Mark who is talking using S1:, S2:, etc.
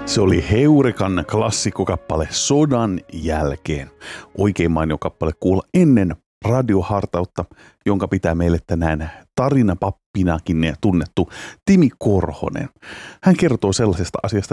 S1: Se oli Heurekan klassikkokappale Sodan jälkeen. Oikein mainio kappale kuulla ennen radiohartautta, jonka pitää meille tänään tarinapappinakin tunnettu Timi Korhonen. Hän kertoo sellaisesta asiasta